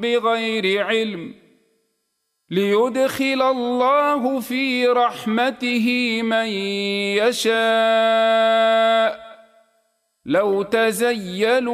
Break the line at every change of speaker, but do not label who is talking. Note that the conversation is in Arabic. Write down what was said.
بغير علم ليدخل الله في رحمته من يشاء لو تزيلوا